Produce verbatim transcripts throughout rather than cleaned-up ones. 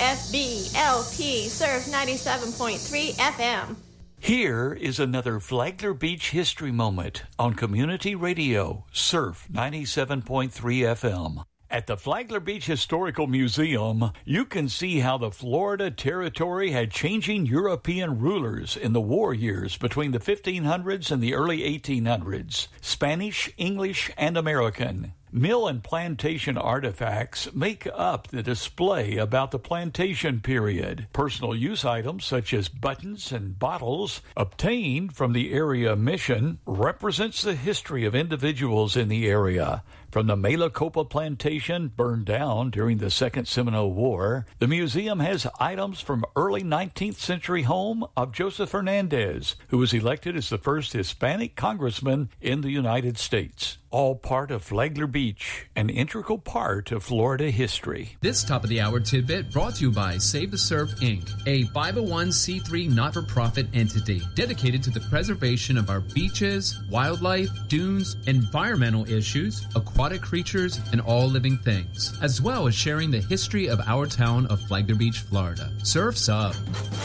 F B L P, Surf ninety-seven point three F M. Here is another Flagler Beach history moment on Community Radio, Surf ninety-seven point three F M. At the Flagler Beach Historical Museum, you can see how the Florida Territory had changing European rulers in the war years between the fifteen hundreds and the early eighteen hundreds, Spanish, English, and American. Mill and plantation artifacts make up the display about the plantation period. Personal use items such as buttons and bottles obtained from the area mission represents the history of individuals in the area. From the Maricopa plantation burned down during the Second Seminole War, the museum has items from early nineteenth century home of Joseph Hernandez, who was elected as the first Hispanic congressman in the United States. All part of Flagler Beach, an integral part of Florida history. This top-of-the-hour tidbit brought to you by Save the Surf, Incorporated, a five oh one c three not-for-profit entity dedicated to the preservation of our beaches, wildlife, dunes, environmental issues, aquatic creatures, and all living things, as well as sharing the history of our town of Flagler Beach, Florida. Surf's up.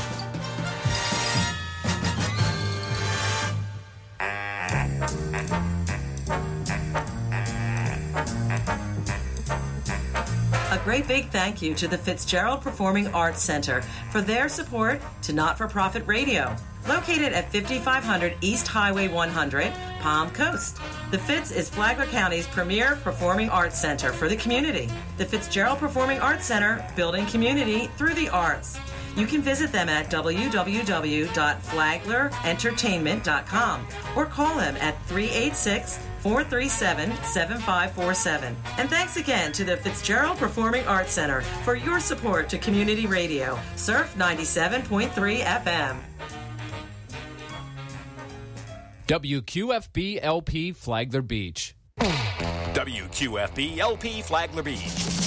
A great big thank you to the Fitzgerald Performing Arts Center for their support to Not-for-Profit Radio, located at fifty-five hundred East Highway one hundred, Palm Coast. The Fitz is Flagler County's premier performing arts center for the community. The Fitzgerald Performing Arts Center, building community through the arts. You can visit them at w w w dot flagler entertainment dot com or call them at three eight six, four three seven, seven five four seven. And thanks again to the Fitzgerald Performing Arts Center for your support to community radio, Surf ninety-seven point three F M. W Q F B L P Flagler Beach. W Q F B L P Flagler Beach.